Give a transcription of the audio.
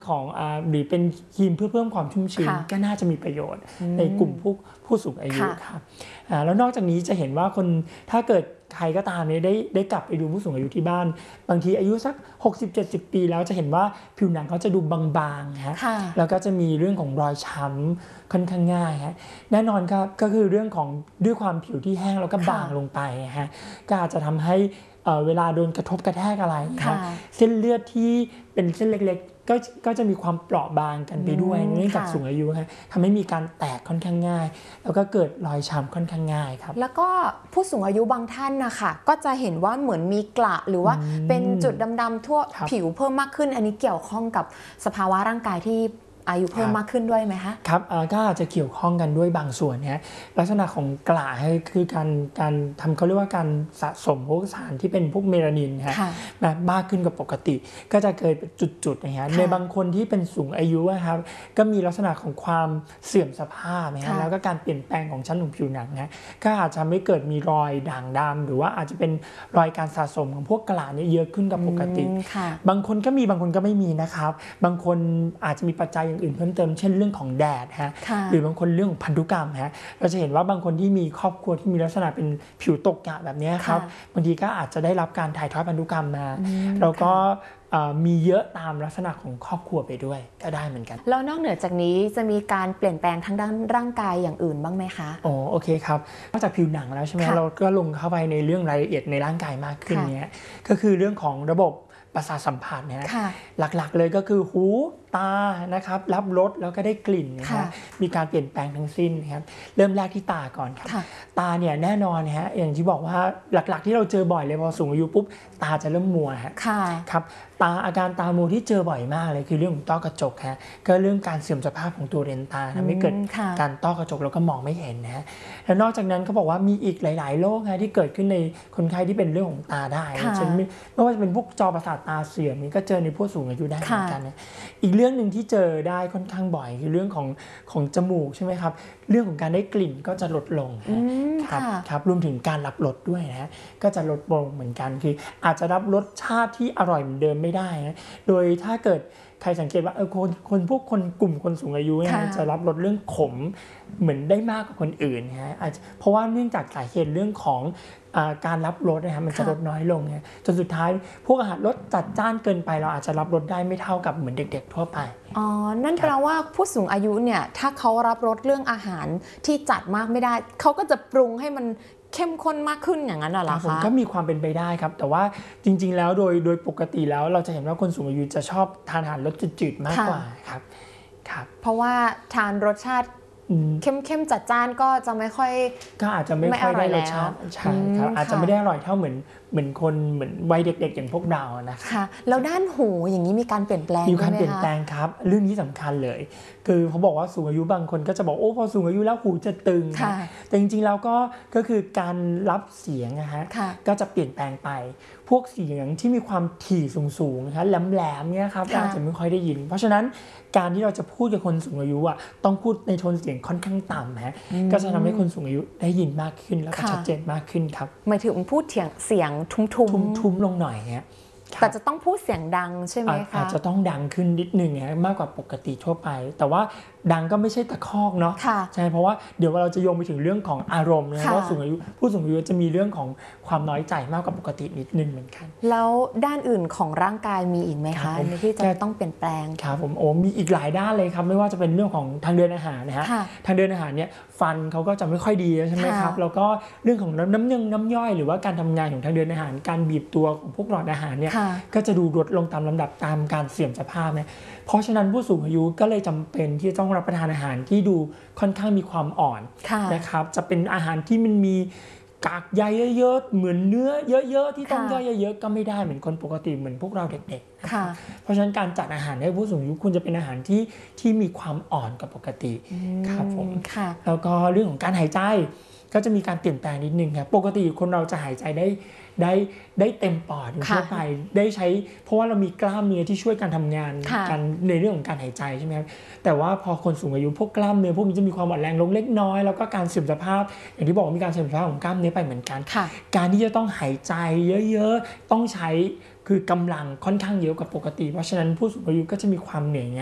ของหรือเป็นครีมเพื่อเพิ่มความชุ่มชื้นก็น่าจะมีประโยชน์ในกลุ่มผู้สูงอายุครับแล้วนอกจากนี้จะเห็นว่าคนถ้าเกิดใครก็ตามเนี่ยได้กลับไปดูผู้สูงอายุที่บ้านบางทีอายุสัก 60-70 ปีแล้วจะเห็นว่าผิวหนังเขาจะดูบางๆฮะแล้วก็จะมีเรื่องของรอยช้ำค่อนข้างง่ายฮะแน่นอนครับก็คือเรื่องของด้วยความผิวที่แห้งแล้วก็บางลงไปฮะก็อาจจะทำให้เวลาโดนกระทบกระแทกอะไรเส้นเลือดที่เป็นเส้นเล็กๆก็จะมีความเปราะบางกันไปด้วยเนื่องจากสูงอายุครับทำให้มีการแตกค่อนข้างง่ายแล้วก็เกิดรอยช้ำค่อนข้างง่ายครับแล้วก็ผู้สูงอายุบางท่านนะคะก็จะเห็นว่าเหมือนมีกระหรือว่าเป็นจุดดำๆทั่วผิวเพิ่มมากขึ้นอันนี้เกี่ยวข้องกับสภาวะร่างกายที่อายุเพิ่มมากขึ้นด้วยไหมคะครับก็อาจจะเกี่ยวข้องกันด้วยบางส่วนนะลักษณะของกระคือการทำเขาเรียกว่าการสะสมพวกสารที่เป็นพวกเมลานินฮะมากขึ้นกว่าปกติก็จะเกิดเป็นจุดๆนะฮะในบางคนที่เป็นสูงอายุครับก็มีลักษณะของความเสื่อมสภาพนะฮะแล้วก็การเปลี่ยนแปลงของชั้นของผิวหนังนะก็อาจจะไม่เกิดมีรอยด่างดำหรือว่าอาจจะเป็นรอยการสะสมของพวกกระเนี่ยเยอะขึ้นกว่าปกติบางคนก็มีบางคนก็ไม่มีนะครับบางคนอาจจะมีปัจจัยอย่างอื่นเพิ่มเติมเช่นเรื่องของแดดฮะหรือบางคนเรื่องของพันธุกรรมฮะเราจะเห็นว่าบางคนที่มีครอบครัวที่มีลักษณะเป็นผิวตกกะแบบนี้ครับบางทีก็อาจจะได้รับการถ่ายทอดพันธุกรรมมาแล้วก็มีเยอะตามลักษณะของครอบครัวไปด้วยก็ได้เหมือนกันแล้วนอกเหนือจากนี้จะมีการเปลี่ยนแปลงทางด้านร่างกายอย่างอื่นบ้างไหมคะโอเคครับนอกจากผิวหนังแล้วใช่ไหมเราก็ลงเข้าไปในเรื่องรายละเอียดในร่างกายมากขึ้นเนี้ยก็คือเรื่องของระบบประสาทสัมผัสเนี่ยหลักๆเลยก็คือหูตานะครับรับรสแล้วก็ได้กลิ่นนะครับมีการเปลี่ยนแปลงทั้งสิ้นครับเริ่มแรกที่ตาก่อนครับตาเนี่ยแน่นอนฮะอย่างที่บอกว่าหลักๆที่เราเจอบ่อยเลยพอสูงอายุปุ๊บตาจะเริ่มมัวครับอาการตามัวที่เจอบ่อยมากเลยคือเรื่องของต้อกระจกฮะก็เรื่องการเสื่อมสภาพของตัวเลนส์ตาทำให้เกิดการต้อกระจกแล้วก็มองไม่เห็นนะแล้วนอกจากนั้นเขาบอกว่ามีอีกหลายๆโรคฮะที่เกิดขึ้นในคนไข้ที่เป็นเรื่องของตาได้เช่นไม่ว่าจะเป็นพวกจอประสาทตาเสื่อมนี่ก็เจอในผู้สูงอายุได้เหมือนกันนะอีกเรื่องหนึ่งที่เจอได้ค่อนข้างบ่อยคือเรื่องของจมูกใช่ไหมครับเรื่องของการได้กลิ่นก็จะลดลงครับรวมถึงการรับรสด้วยนะก็จะลดลงเหมือนกันคืออาจจะรับรสชาติที่อร่อยเหมือนเดิมไม่ได้นะโดยถ้าเกิดใครสังเกตว่าคนกลุ่มคนสูงอายุเนี่ยจะรับรสเรื่องขมเหมือนได้มากกว่าคนอื่นนะฮะเพราะว่าเนื่องจากสาเหตุเรื่องของการรับรสนะครับมันจะลดน้อยลงไงจนสุดท้ายพวกอาหารรสจัดจ้านเกินไปเราอาจจะรับรสได้ไม่เท่ากับเหมือนเด็กๆทั่วไปนั่นแปลว่าผู้สูงอายุเนี่ยถ้าเขารับรสเรื่องอาหารที่จัดมากไม่ได้เขาก็จะปรุงให้มันเข้มข้นมากขึ้นอย่างนั้นเหรอคะก็มีความเป็นไปได้ครับแต่ว่าจริงๆแล้วโดยปกติแล้วเราจะเห็นว่าคนสูงอายุจะชอบทานอาหารรสจืดๆมากกว่าครับเพราะว่าทานรสชาติเข้มจัดจ้านก็จะไม่ค่อยก็อาจจะไม่ค่อยได้รสชาติใช่ครับอาจจะไม่ได้อร่อยเท่าเหมือนวัยเด็กๆอย่างพวกเรานะคะแล้วด้านหูอย่างนี้มีการเปลี่ยนแปลงมีการเปลี่ยนแปลงครับเรื่องนี้สำคัญเลยคือเขาบอกว่าสูงอายุบางคนก็จะบอกพอสูงอายุแล้วหูจะตึงแต่จริงๆแล้วก็คือการรับเสียงนะฮะก็จะเปลี่ยนแปลงไปพวกเสียงที่มีความถี่สูงๆนะคะแหลมๆเนี่ยครับอาจจะไม่ค่อยได้ยินเพราะฉะนั้นการที่เราจะพูดกับคนสูงอายุต้องพูดในโทนเสียงค่อนข้างต่ำฮะก็จะทำให้คนสูงอายุได้ยินมากขึ้นแล้วก็ชัดเจนมากขึ้นครับหมายถึงพูดเสียงทุ้มลงหน่อยเนี่ยแต่จะต้องพูดเสียงดังใช่ไหมคะอาจจะต้องดังขึ้นนิดนึงมากกว่าปกติทั่วไปแต่ว่าดังก็ไม่ใช่ตะคอกเนาะใช่เพราะว่าเดี๋ยวเราจะโยงไปถึงเรื่องของอารมณ์นะว่าผู้สูงอายุจะมีเรื่องของความน้อยใจมากกว่าปกตินิดนึงเหมือนกันแล้วด้านอื่นของร่างกายมีอีกไหมคะที่จะต้องเปลี่ยนแปลงครับผมมีอีกหลายด้านเลยครับไม่ว่าจะเป็นเรื่องของทางเดินอาหารนะฮะทางเดินอาหารเนี่ยฟันเขาก็จะไม่ค่อยดีใช่ไหมครับแล้วก็เรื่องของน้ำย่อยหรือว่าการทำงานของทางเดินอาหารการบีบตัวของพวกหลอดอาหารเนี่ยก็จะดูลดลงตามลำดับตามการเสื่อมสภาพนะเพราะฉะนั้นผู้สูงอายุก็เลยจำเป็นที่จะต้องรับประทานอาหารที่ดูค่อนข้างมีความอ่อนนะครับจะเป็นอาหารที่มันมีกากใยเยอะๆเหมือนเนื้อเยอะๆที่ต้องย่อยเยอะๆก็ไม่ได้เหมือนคนปกติเหมือนพวกเราเด็กๆเพราะฉะนั้นการจัดอาหารให้ผู้สูงอายุควรจะเป็นอาหารที่มีความอ่อนกว่าปกติครับผมแล้วก็เรื่องของการหายใจก็จะมีการเปลี่ยนแปลงนิดนึงครับปกติคนเราจะหายใจได้เต็มปอดทั่วไปได้ใช้เพราะว่าเรามีกล้ามเนื้อที่ช่วยการทำงานกันในเรื่องของการหายใจใช่ไหมครับแต่ว่าพอคนสูงอายุพวกกล้ามเนื้อพวกนี้จะมีความอ่อนแรงลงเล็กน้อยแล้วก็การเสื่อมสภาพอย่างที่บอกมีการเสื่อมสภาพของกล้ามเนื้อไปเหมือนกันการที่จะต้องหายใจเยอะๆต้องใช้คือกำลังค่อนข้างเยอะกว่าปกติเพราะฉะนั้นผู้สูงอายุก็จะมีความเหนื่อย